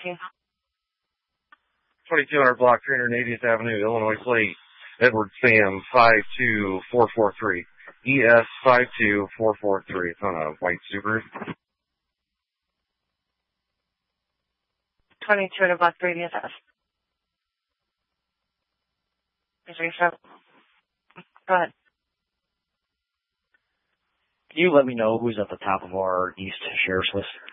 to? 2200 block, 380th Avenue, Illinois Plate. Edward Sam 52443. ES 52443. It's on a white Subaru. 2200 block, 3DSS. Go ahead. Can you let me know who's at the top of our East Sheriff's list?